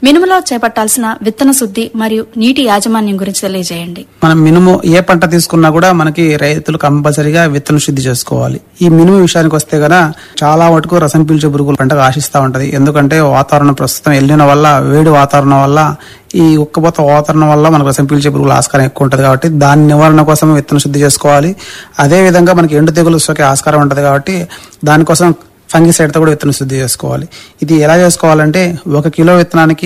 మినుములో చేపట్టాల్సిన విత్తన శుద్ధి మరియు నీటి యాజమాన్యం గురించి తెలియజేయండి. మనం మినుము ఏ పంట తీసుకున్నా కూడా మనకి రైతులు కంపల్సరీగా విత్తన శుద్ధి చేసుకోవాలి. ఈ మినుము విషయానికి వస్తే గన చాలా మటుకు రసం పీల్చే పురుగులు పంటకు ఆశిస్తూ ఉంటది. ఎందుకంటే వాతావరణం ప్రస్తుతం ఎల్లిన వల్ల, వేడి వాతావరణం వల్ల, ఈ ఉక్కపోత వాతావరణం వల్ల మనకు రసం పీల్చే పురుగుల ఆస్కారం ఎక్కువ ఉంటది. కాబట్టి దాని నివారణ కోసం విత్తన శుద్ధి చేసుకోవాలి. అదే విధంగా మనకి ఎండు తెగులు సోకే ఆస్కారం ఉంటది. కాబట్టి దానికోసం ఫంగిసైడ్ తో కూడా విత్తన శుద్ధి చేసుకోవాలి. ఇది ఎలా చేసుకోవాలంటే 1 కిలో విత్తనానికి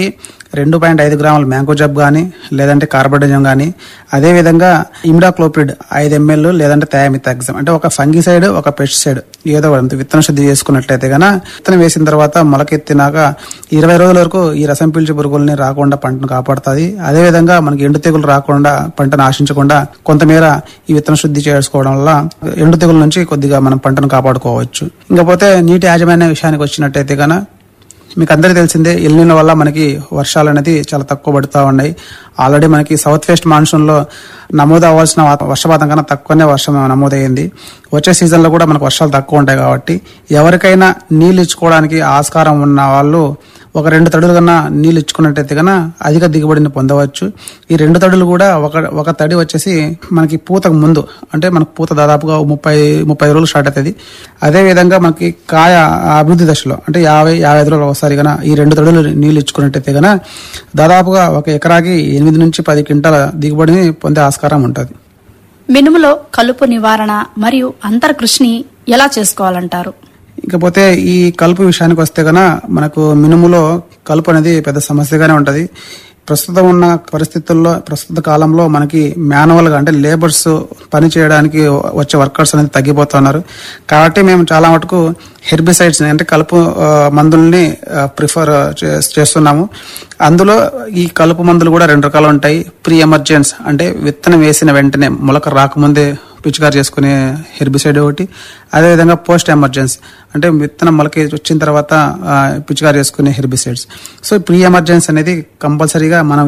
2.5 గ్రాముల మ్యాంకోజబ్ గానీ లేదంటే కార్బోడజం గానీ, అదే విధంగా ఇమిడాక్లోప్రిడ్ 5 ml లేదంటే థయామిథాక్సమ్ అంటే ఒక ఫంగిసైడ్, ఒక పెస్టిసైడ్ ఏదో ఒకటి విత్తన శుద్ధి చేసుకున్నట్లయితే గన విత్తనం వేసిన తర్వాత మొలకెత్తినాక 20 రోజుల వరకు ఈ రసం పీల్చే పురుగుల్ని రాకుండా పంటను కాపాడుతుంది. అదే విధంగా మనకి ఎండు తెగులు రాకుండా, పంటను ఆశించకుండా కొంతమేర ఈ విత్తన శుద్ధి చేసుకోవడం వల్ల ఎండు తెగుల నుంచి కొద్దిగా మనం పంటను కాపాడుకోవచ్చు. ఇంకపోతే నీటి యాజమాన్య విషయానికి వచ్చినట్టయితే గన మీకు అందరికీ తెలిసిందే, ఎల్నినో వల్ల మనకి వర్షాలు అనేది చాలా తక్కువ పడుతూ ఉన్నాయి. ఆల్రెడీ మనకి సౌత్ వెస్ట్ మాన్సూన్ లో నమోదు అవ్వాల్సిన వర్షపాతం కన్నా తక్కువనే వర్షం నమోదైంది. వచ్చే సీజన్ లో కూడా మనకు వర్షాలు తక్కువ ఉంటాయి. కాబట్టి ఎవరికైనా నీళ్లు ఇచ్చుకోవడానికి ఆస్కారం ఉన్న వాళ్ళు ఒక 2 తడులు కన్నా నీళ్లు ఇచ్చుకున్నట్టయితే కన్నా అధిక దిగుబడిని పొందవచ్చు. ఈ 2 తడులు కూడా ఒక తడి వచ్చేసి మనకి పూతకు ముందు, అంటే మనకు పూత దాదాపుగా 30 రోజులు స్టార్ట్ అవుతుంది. అదే విధంగా మనకి కాయ అభివృద్ధి దశలో అంటే 50-55 రోజులు ఒకసారి కన్నా ఈ 2 తడులు నీళ్లు ఇచ్చుకున్నట్టయితే కన్నా దాదాపుగా ఒక ఎకరాకి 8 నుంచి 10 క్వింటాల దిగుబడిని పొందే ఆస్కారం ఉంటుంది. మినుములో కలుపు నివారణ మరియు అంతర కృషిని ఎలా చేసుకోవాలంటారు? ఇకపోతే ఈ కలుపు విషయానికి వస్తే గన మనకు మినుములో కలుపు అనేది పెద్ద సమస్యగానే ఉంటది. ప్రస్తుతం ఉన్న పరిస్థితుల్లో, ప్రస్తుత కాలంలో మనకి మాన్యువల్ గా అంటే లేబర్స్ పని చేయడానికి వచ్చే వర్కర్స్ అనేది తగ్గిపోతున్నారు. కాబట్టి మేము చాలా మటుకు హెర్బిసైడ్స్ అంటే కలుపు మందుల్ని ప్రిఫర్ చేస్తున్నాము. అందులో ఈ కలుపు మందులు కూడా 2 రకాలు ఉంటాయి. ప్రీ ఎమర్జెన్స్ అంటే విత్తనం వేసిన వెంటనే మొలక రాకముందే పిచికారి చేసుకునే హెర్బిసైడ్ ఒకటి. అదేవిధంగా పోస్ట్ ఎమర్జెన్స్ అంటే విత్తనం మొలక వచ్చిన తర్వాత పిచికారి చేసుకునే హెర్బిసైడ్స్. సో ప్రీ ఎమర్జెన్స్ అనేది కంపల్సరీగా మనం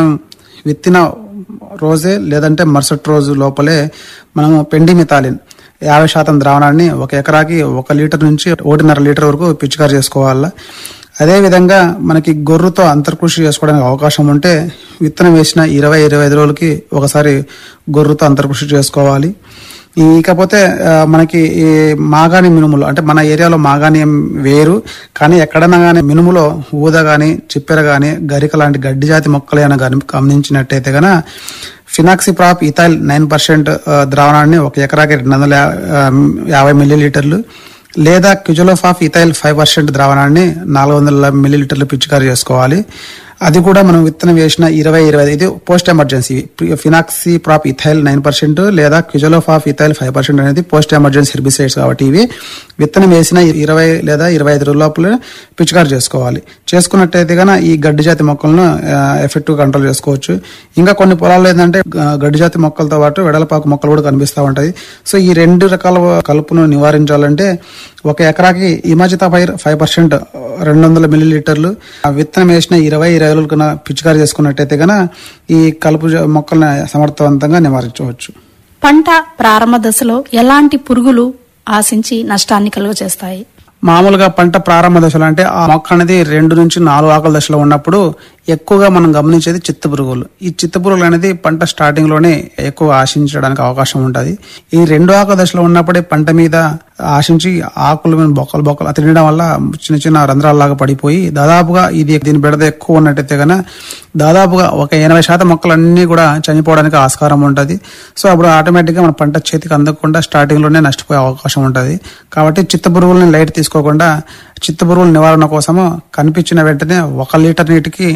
విత్తిన రోజే లేదంటే మరుసటి రోజు లోపలే మనము పెండిమిథాలిన్ 50% ద్రావణాన్ని 1 ఎకరాకి 1 లీటర్ నుంచి 1.5 లీటర్ వరకు పిచికారి చేసుకోవాలా. అదే విధంగా మనకి గొర్రుతో అంతర్కృషి చేసుకోవడానికి అవకాశం ఉంటే విత్తనం వేసిన 20-25 రోజులకి ఒకసారి గొర్రుతో అంతర్కృషి చేసుకోవాలి. ఇకపోతే మనకి ఈ మాగాణి మినుములు అంటే మన ఏరియాలో మాగాణి వేరు, కానీ ఎక్కడన్నా గానీ మినుములో ఊద గాని, చిప్పెర గాని, గరిక లాంటి గడ్డి జాతి మొక్కలైనా గమనించినట్టయితే గన ఫినాక్సిప్రాప్ ఇథైల్ 9% ద్రావణాన్ని 1 ఎకరాకి 250 మిల్లీలీటర్లు లేదా క్యుజలోఫాఫ్ ఇథైల్ 5% ద్రావణాన్ని 400 మిల్లీలీటర్లు పిచికారి చేసుకోవాలి. అది కూడా మనం విత్తనం వేసిన 20-25 ఇది పోస్ట్ ఎమర్జెన్సీ. ఫినాక్సిప్రాప్ ఇథైల్ 9% లేదా క్యుజలోఫాఫ్ ఇథైల్ 5% అనేది పోస్ట్ ఎమర్జెన్సీ హెర్బిసైడ్స్. కాబట్టి ఇవి విత్తనం వేసిన 20 లేదా 25 రోజుల లోపల పిచికారి చేసుకోవాలి. చేసుకున్నట్టయితే కన్నా ఈ గడ్డి జాతి మొక్కలను ఎఫెక్టివ్ కంట్రోల్ చేసుకోవచ్చు. ఇంకా కొన్ని పొలాల్లో ఏంటంటే గడ్డి జాతి మొక్కలతో పాటు వెడలపాకు మొక్కలు కూడా కనిపిస్తూ ఉంటాయి. సో ఈ 2 రకాల కలుపును నివారించాలంటే 1 ఎకరాకి ఇమాజితా పైర్ 5% 200 మిల్లీలీటర్లు విత్తనం వేసిన 20 రోజుల కన్నా పిచికారి చేసుకున్నట్టయితే కన్నా ఈ కలుపు మొక్కలను సమర్థవంతంగా నివారించవచ్చు. పంట ప్రారంభ దశలో ఎలాంటి పురుగులు ఆశించి నష్టాన్ని కలుగజేస్తాయి? మామూలుగా పంట ప్రారంభ దశలో అంటే ఆ మొక్క అనేది 2 నుంచి 4 ఆకుల దశలో ఉన్నప్పుడు ఎక్కువగా మనం గమనించేది చిత్త పురుగులు. ఈ చిత్త పురుగులు అనేది పంట స్టార్టింగ్ లోనే ఎక్కువ ఆశించడానికి అవకాశం ఉంటుంది. ఈ 2 ఆకుల దశలో ఉన్నప్పుడే పంట మీద ఆశించి ఆకులు బొక్కలు తినడం వల్ల చిన్న చిన్న రంధ్రాల్లాగా పడిపోయి దాదాపుగా దీని బెడద ఎక్కువ ఉన్నట్టయితే కన్నా దాదాపుగా ఒక 80% మొక్కలన్నీ కూడా చనిపోవడానికి ఆస్కారం ఉంటుంది. సో అప్పుడు ఆటోమేటిక్ గా మన పంట చేతికి అందకుండా స్టార్టింగ్ లోనే నష్టపోయే అవకాశం ఉంటుంది. కాబట్టి చిత్త పురుగుల్ని లైట్ తీసుకోకుండా చిత్త పురుగుల నివారణ కోసము కనిపించిన వెంటనే 1 లీటర్ నీటికి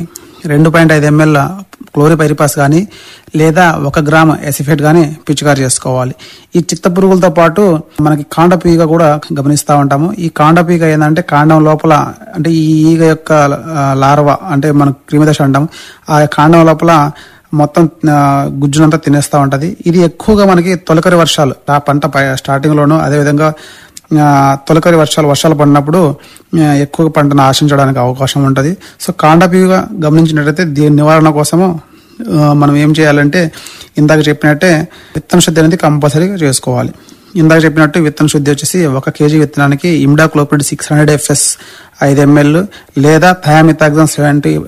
2.5 ml క్లోరిపైరిపాస్ గానీ లేదా 1 గ్రామ్ ఎసిఫేట్ గానీ పిచికారి చేసుకోవాలి. ఈ చిత్త పురుగులతో పాటు మనకి కాండపీగ కూడా గమనిస్తూ ఉంటాము. ఈ కాండపీగ ఏంటంటే కాండం లోపల అంటే ఈ ఈగ యొక్క లార్వా అంటే మనం క్రిమిదశ అంటాం. ఆ కాండం లోపల మొత్తం గుజ్జునంతా తినేస్తూ ఉంటది. ఇది ఎక్కువగా మనకి తొలకరి వర్షాలు ఆ పంట స్టార్టింగ్ లోను, అదేవిధంగా తొలకరి వర్షాలు పడినప్పుడు ఎక్కువగా పంటను ఆశించడానికి అవకాశం ఉంటుంది. సో కాండపీగ గమనించినట్లయితే దీని నివారణ కోసము మనం ఏం చేయాలంటే ఇందాక చెప్పినట్టే విత్తన శుద్ధి అనేది కంపల్సరీగా చేసుకోవాలి. ఇందాక చెప్పినట్టు విత్తన శుద్ధి వచ్చేసి 1 kg విత్తనానికి ఇమిడాక్లోప్రిడ్ 600 FS 5 ml లేదా థయామిథాక్సమ్ 70